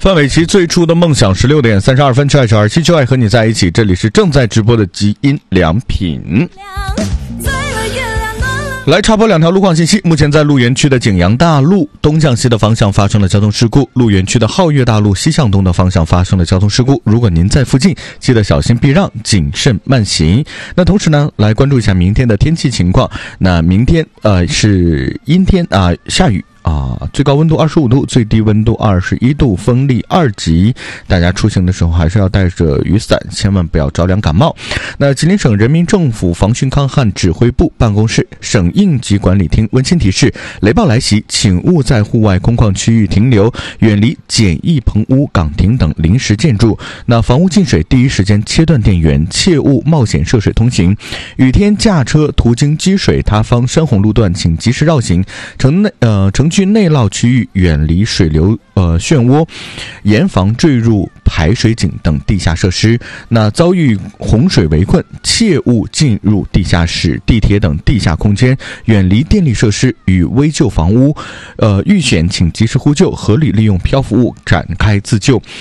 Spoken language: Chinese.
范玮琪最初的梦想，16点32分，去爱927就爱和你在一起。这里是正在直播的极音良品。来插播2条路况信息。目前在鹿园区的景阳大路东向西的方向发生了交通事故，鹿园区的皓月大路西向东的方向发生了交通事故。如果您在附近，记得小心避让，谨慎慢行。那同时呢，来关注一下明天的天气情况。那明天是阴天下雨。最高温度25度，最低温度21度，风力2级。大家出行的时候还是要带着雨伞，千万不要着凉感冒。那吉林省人民政府防汛抗旱指挥部办公室、省应急管理厅温馨提示：雷暴来袭，请勿在户外空旷区域停留，远离简易棚屋、岗亭等临时建筑。那房屋进水，第一时间切断电源，切勿冒险涉水通行。雨天驾车途经积水塌方山洪路段，请及时绕行。城区内涝区域远离水流漩涡，严防坠入排水井等地下设施。那遭遇洪水围困，切勿进入地下室、地铁等地下空间，远离电力设施与危旧房屋。遇险请及时呼救，合理利用漂浮物展开自救。